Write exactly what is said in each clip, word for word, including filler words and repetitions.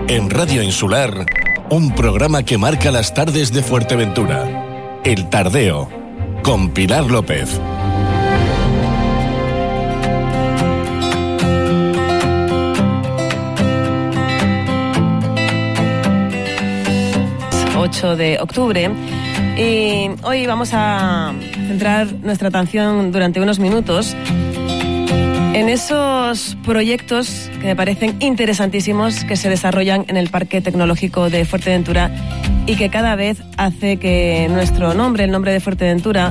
En Radio Insular, un programa que marca las tardes de Fuerteventura. El Tardeo, con Pilar López. ocho de octubre, y hoy vamos a centrar nuestra atención durante unos minutos en esos proyectos que me parecen interesantísimos que se desarrollan en el Parque Tecnológico de Fuerteventura y que cada vez hace que nuestro nombre, el nombre de Fuerteventura,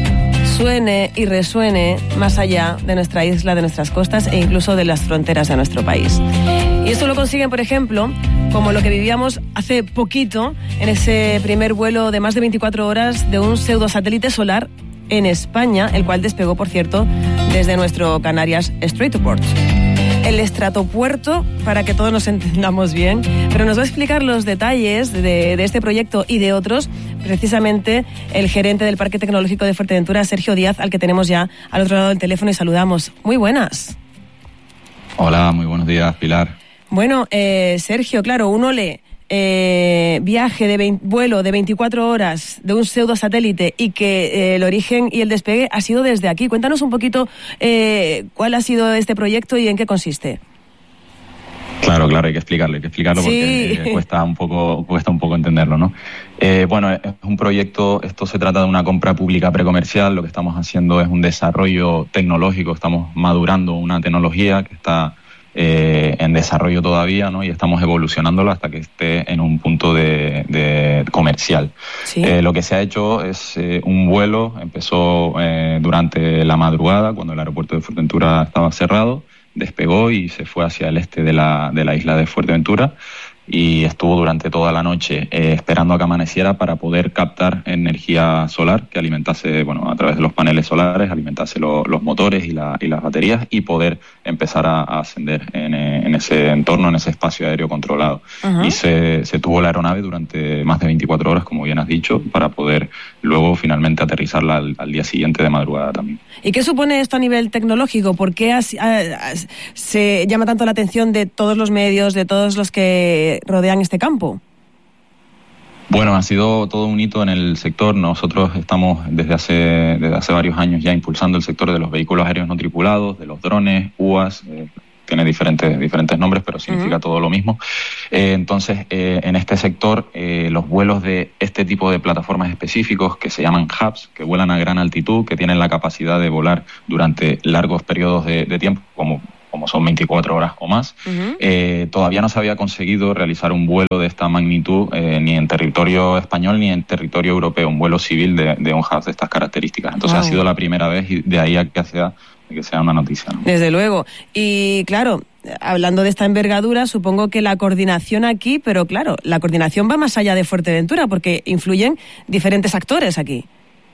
suene y resuene más allá de nuestra isla, de nuestras costas e incluso de las fronteras de nuestro país. Y esto lo consiguen, por ejemplo, como lo que vivíamos hace poquito en ese primer vuelo de más de veinticuatro horas de un pseudosatélite solar en España, el cual despegó, por cierto, desde nuestro Canarias Stratoport. El estratopuerto, para que todos nos entendamos bien, pero nos va a explicar los detalles de, de este proyecto y de otros, precisamente el gerente del Parque Tecnológico de Fuerteventura, Sergio Díaz, al que tenemos ya al otro lado del teléfono y saludamos. Muy buenas. Hola, muy buenos días, Pilar. Bueno, eh, Sergio, claro, uno lee eh, viaje de veinte, vuelo de veinticuatro horas de un pseudosatélite y que eh, el origen y el despegue ha sido desde aquí. Cuéntanos un poquito eh, cuál ha sido este proyecto y en qué consiste. Claro, claro, hay que explicarlo, hay que explicarlo porque sí. cuesta un poco, cuesta un poco entenderlo, ¿no? Eh, bueno, es un proyecto, esto se trata de una compra pública precomercial. Lo que estamos haciendo es un desarrollo tecnológico, estamos madurando una tecnología que está Eh, en desarrollo todavía, ¿no? Y estamos evolucionándolo hasta que esté en un punto de, de comercial. ¿Sí? Eh, lo que se ha hecho es eh, un vuelo, empezó eh, durante la madrugada, cuando el aeropuerto de Fuerteventura estaba cerrado, despegó y se fue hacia el este de la, de la isla de Fuerteventura y estuvo durante toda la noche eh, esperando a que amaneciera para poder captar energía solar que alimentase, bueno, a través de los paneles solares, alimentase lo, los motores y, la, y las baterías y poder empezar a, a ascender en, en ese entorno, en ese espacio aéreo controlado. Uh-huh. Y se, se tuvo la aeronave durante más de veinticuatro horas, como bien has dicho, para poder luego finalmente aterrizarla al, al día siguiente de madrugada también. ¿Y qué supone esto a nivel tecnológico? ¿Por qué has, has, se llama tanto la atención de todos los medios, de todos los que rodean este campo? Bueno, ha sido todo un hito en el sector. Nosotros estamos desde hace desde hace varios años ya impulsando el sector de los vehículos aéreos no tripulados, de los drones, U A S, eh, tiene diferentes diferentes nombres, pero significa uh-huh. todo lo mismo. Eh, entonces, eh, en este sector, eh, los vuelos de este tipo de plataformas específicos que se llaman hubs, que vuelan a gran altitud, que tienen la capacidad de volar durante largos periodos de, de tiempo, como como son veinticuatro horas o más, uh-huh. eh, todavía no se había conseguido realizar un vuelo de esta magnitud eh, ni en territorio español ni en territorio europeo, un vuelo civil de, de un hub de estas características. Entonces wow. ha sido la primera vez y de ahí a que sea, que sea una noticia, ¿no? Desde luego. Y claro, hablando de esta envergadura, supongo que la coordinación aquí, pero claro, la coordinación va más allá de Fuerteventura porque influyen diferentes actores aquí.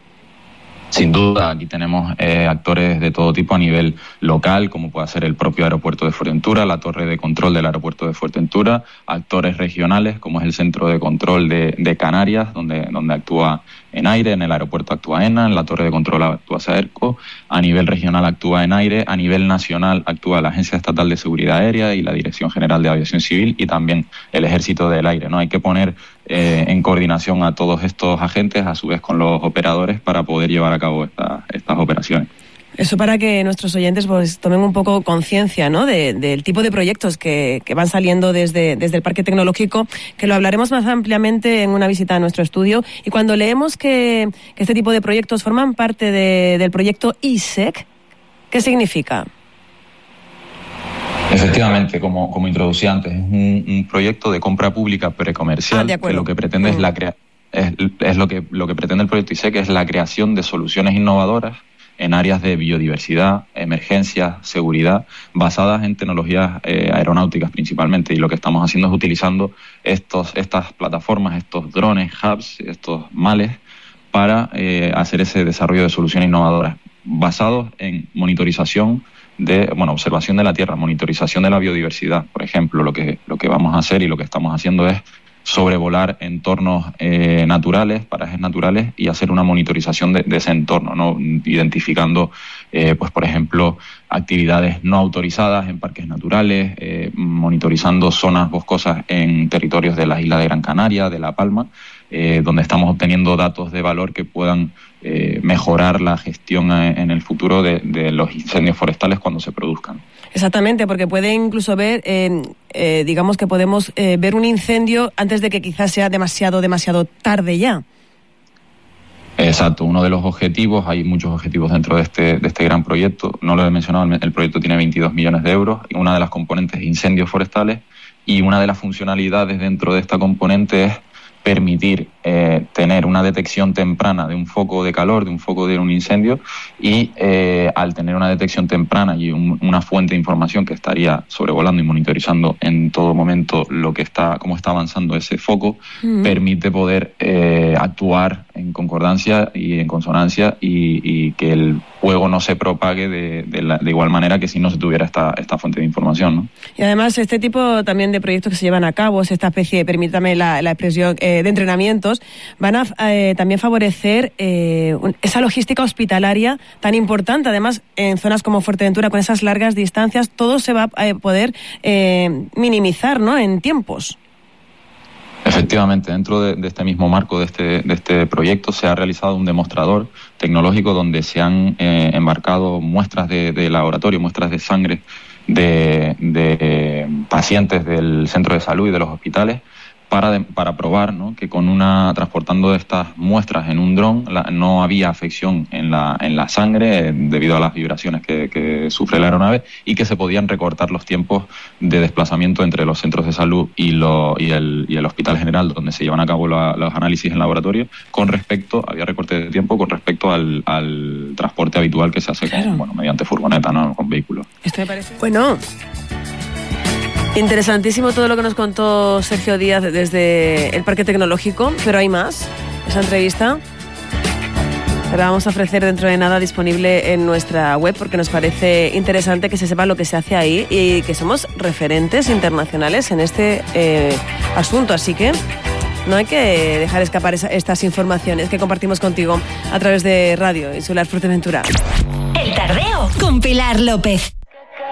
Sin duda, aquí tenemos eh, actores de todo tipo a nivel local, como puede ser el propio aeropuerto de Fuerteventura, la torre de control del aeropuerto de Fuerteventura, actores regionales, como es el centro de control de, de Canarias, donde, donde actúa ENAIRE, en el aeropuerto actúa ENA, en la torre de control actúa SAERCO, a nivel regional actúa ENAIRE, a nivel nacional actúa la Agencia Estatal de Seguridad Aérea y la Dirección General de Aviación Civil y también el Ejército del Aire, ¿no? Hay que poner eh, en coordinación a todos estos agentes, a su vez con los operadores, para poder llevar a cabo esta, estas operaciones. Eso para que nuestros oyentes pues tomen un poco conciencia, ¿no?, de, del tipo de proyectos que, que van saliendo desde, desde el Parque Tecnológico, que lo hablaremos más ampliamente en una visita a nuestro estudio. Y cuando leemos que, que este tipo de proyectos forman parte de, del proyecto I S E C, ¿qué significa? Efectivamente, como, como introducí antes, es un, un proyecto de compra pública precomercial, ah, que lo que pretende mm. es la crea- es, es lo que lo que pretende el proyecto I S E C, que es la creación de soluciones innovadoras en áreas de biodiversidad, emergencias, seguridad, basadas en tecnologías eh, aeronáuticas principalmente. Y lo que estamos haciendo es utilizando estos, estas plataformas, estos drones, hubs, estos males, para eh, hacer ese desarrollo de soluciones innovadoras, basados en monitorización de, bueno, observación de la Tierra, monitorización de la biodiversidad. Por ejemplo, lo que, lo que vamos a hacer y lo que estamos haciendo es sobrevolar entornos eh, naturales, parajes naturales, y hacer una monitorización de, de ese entorno, ¿no? Identificando, eh, pues por ejemplo, actividades no autorizadas en parques naturales, eh, monitorizando zonas boscosas en territorios de la isla de Gran Canaria, de La Palma, eh, donde estamos obteniendo datos de valor que puedan eh, mejorar la gestión en el futuro de, de los incendios forestales cuando se produzcan. Exactamente, porque puede incluso ver, eh, eh, digamos que podemos eh, ver un incendio antes de que quizás sea demasiado, demasiado tarde ya. Exacto, uno de los objetivos, hay muchos objetivos dentro de este, de este gran proyecto, no lo he mencionado, el proyecto tiene veintidós millones de euros, y una de las componentes es incendios forestales, y una de las funcionalidades dentro de esta componente es permitir eh, tener una detección temprana de un foco de calor, de un foco de un incendio, y eh, al tener una detección temprana y un, una fuente de información que estaría sobrevolando y monitorizando en todo momento lo que está, cómo está avanzando ese foco, mm. permite poder eh, actuar en concordancia y en consonancia, y, y que el fuego no se propague de, de, la, de igual manera que si no se tuviera esta, esta fuente de información, ¿no? Y además este tipo también de proyectos que se llevan a cabo, esta especie, permítame la, la expresión, eh, de entrenamientos, van a eh, también favorecer eh, esa logística hospitalaria tan importante. Además, en zonas como Fuerteventura, con esas largas distancias, todo se va a poder eh, minimizar, ¿no?, en tiempos. Efectivamente, dentro de, de este mismo marco de este, de este proyecto se ha realizado un demostrador tecnológico donde se han eh, embarcado muestras de, de laboratorio, muestras de sangre de, de pacientes del centro de salud y de los hospitales, para, de, para probar, ¿no?, que con una transportando estas muestras en un dron la, no había afección en la, en la sangre eh, debido a las vibraciones que, que sufre la aeronave, y que se podían recortar los tiempos de desplazamiento entre los centros de salud y, lo, y, el, y el hospital general donde se llevan a cabo la, los análisis en laboratorio, con respecto, había recorte de tiempo con respecto al, al transporte habitual que se hace claro. con, bueno, mediante furgoneta, ¿no?, con vehículos. Esto me parece... Bueno... Interesantísimo todo lo que nos contó Sergio Díaz desde el Parque Tecnológico, pero hay más. Esa entrevista la vamos a ofrecer dentro de nada, disponible en nuestra web, porque nos parece interesante que se sepa lo que se hace ahí y que somos referentes internacionales en este eh, asunto. Así que no hay que dejar escapar esa, estas informaciones que compartimos contigo a través de Radio Insular Fuerteventura. El Tardeo con Pilar López.